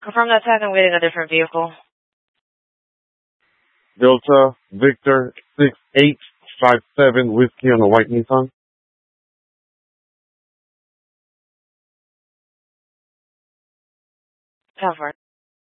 Confirm that tag. I'm waiting a different vehicle. Delta Victor 6857 Whiskey on the white Nissan. Confirm.